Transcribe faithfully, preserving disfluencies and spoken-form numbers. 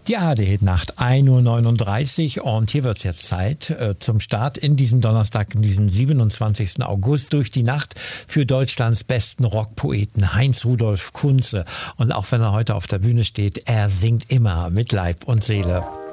Die A R D-Nacht, ein Uhr neununddreißig und hier wird's jetzt Zeit äh, zum Start in diesen Donnerstag, in diesen siebenundzwanzigsten August durch die Nacht für Deutschlands besten Rockpoeten Heinz-Rudolf Kunze. Und auch wenn er heute auf der Bühne steht, er singt immer mit Leib und Seele.